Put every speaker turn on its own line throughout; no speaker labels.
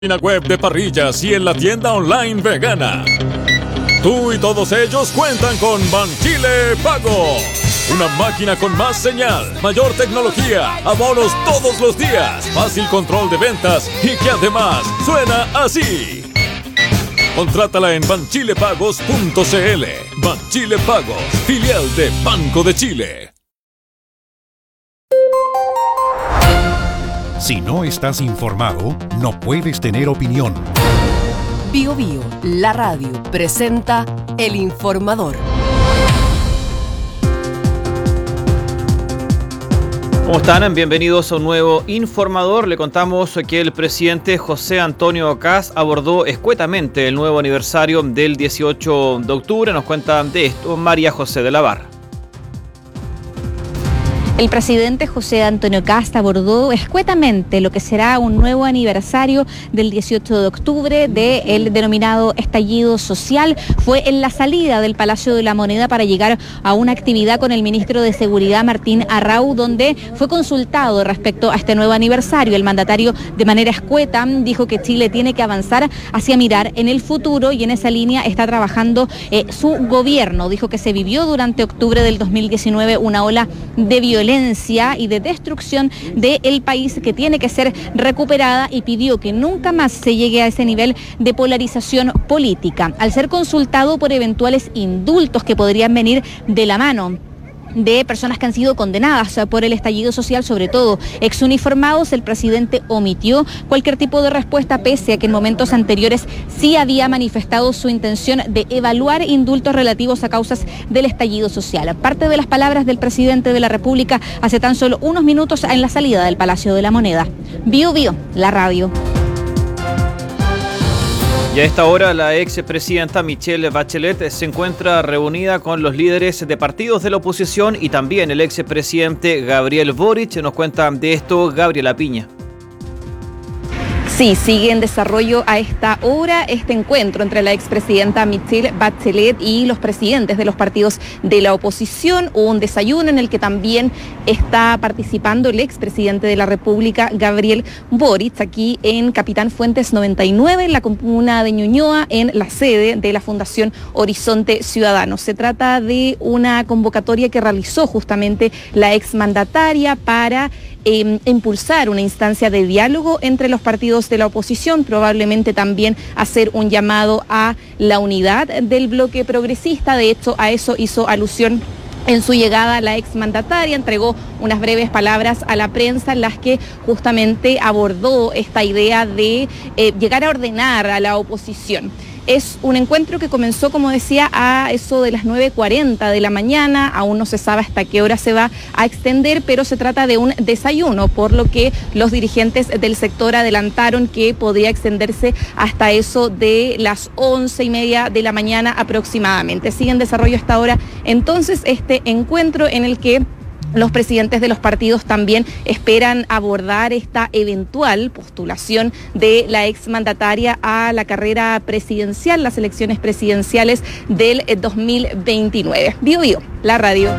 Página web de parrillas y en la tienda online vegana. Tú y todos ellos cuentan con Banchile Pago. Una máquina con más señal, mayor tecnología, abonos todos los días, fácil control de ventas y que además suena así. Contrátala en banchilepagos.cl. Banchile Pagos, filial de Banco de Chile.
Si no estás informado, no puedes tener opinión.
Bio Bio, la radio, presenta El Informador.
¿Cómo están? Bienvenidos a un nuevo Informador. Le contamos que el presidente José Antonio Kast abordó escuetamente el nuevo aniversario del 18 de octubre. Nos cuenta de esto María José de la Barra.
El presidente José Antonio Kast abordó escuetamente lo que será un nuevo aniversario del 18 de octubre del denominado estallido social. Fue en la salida del Palacio de la Moneda para llegar a una actividad con el ministro de Seguridad, Martín Arrau, donde fue consultado respecto a este nuevo aniversario. El mandatario, de manera escueta, dijo que Chile tiene que avanzar hacia mirar en el futuro y en esa línea está trabajando su gobierno. Dijo que se vivió durante octubre del 2019 una ola de violencia y de destrucción del país que tiene que ser recuperada y pidió que nunca más se llegue a ese nivel de polarización política. Al ser consultado por eventuales indultos que podrían venir de la mano de personas que han sido condenadas por el estallido social, sobre todo exuniformados, el presidente omitió cualquier tipo de respuesta, pese a que en momentos anteriores sí había manifestado su intención de evaluar indultos relativos a causas del estallido social. Parte de las palabras del presidente de la República hace tan solo unos minutos en la salida del Palacio de la Moneda. Bio Bio, la radio.
Y a esta hora la expresidenta Michelle Bachelet se encuentra reunida con los líderes de partidos de la oposición y también el expresidente Gabriel Boric. Nos cuenta de esto Gabriela Piña.
Sí, sigue en desarrollo a esta hora este encuentro entre la expresidenta Michelle Bachelet y los presidentes de los partidos de la oposición. Hubo un desayuno en el que también está participando el expresidente de la República, Gabriel Boric, aquí en Capitán Fuentes 99, en la comuna de Ñuñoa, en la sede de la Fundación Horizonte Ciudadano. Se trata de una convocatoria que realizó justamente la exmandataria para impulsar una instancia de diálogo entre los partidos de la oposición, probablemente también hacer un llamado a la unidad del bloque progresista. De hecho, a eso hizo alusión en su llegada la exmandataria, entregó unas breves palabras a la prensa en las que justamente abordó esta idea de llegar a ordenar a la oposición. Es un encuentro que comenzó, como decía, a eso de las 9:40 de la mañana. Aún no se sabe hasta qué hora se va a extender, pero se trata de un desayuno, por lo que los dirigentes del sector adelantaron que podría extenderse hasta eso de las 11:30 de la mañana aproximadamente. Sigue en desarrollo hasta ahora entonces este encuentro en el que los presidentes de los partidos también esperan abordar esta eventual postulación de la exmandataria a la carrera presidencial, las elecciones presidenciales del 2029. Bio Bio, la radio.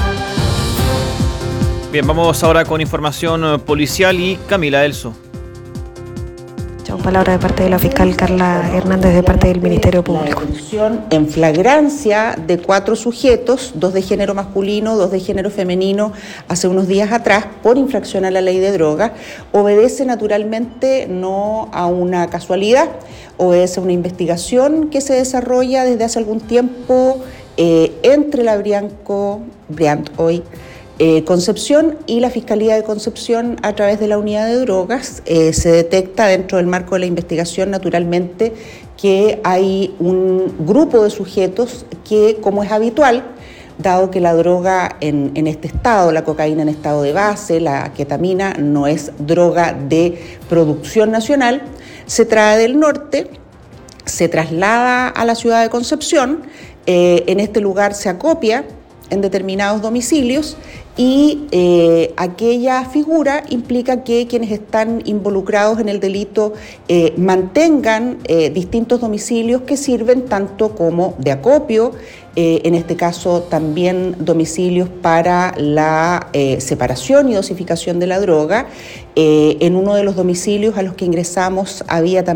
Bien, vamos ahora con información policial y Camila Elso.
Palabra de parte de la fiscal Carla Hernández de parte del Ministerio Público.
La detención en flagrancia de 4 sujetos, 2 de género masculino, 2 de género femenino, hace unos días atrás, por infracción a la ley de drogas, obedece naturalmente no a una casualidad, obedece a una investigación que se desarrolla desde hace algún tiempo entre la Briant hoy, Concepción y la Fiscalía de Concepción a través de la unidad de drogas. Se detecta dentro del marco de la investigación naturalmente que hay un grupo de sujetos que, como es habitual, dado que la droga en este estado, la cocaína en estado de base, la ketamina no es droga de producción nacional, se trae del norte, se traslada a la ciudad de Concepción, en este lugar se acopia en determinados domicilios y aquella figura implica que quienes están involucrados en el delito mantengan distintos domicilios que sirven tanto como de acopio, en este caso también domicilios para la separación y dosificación de la droga. En uno de los domicilios a los que ingresamos había también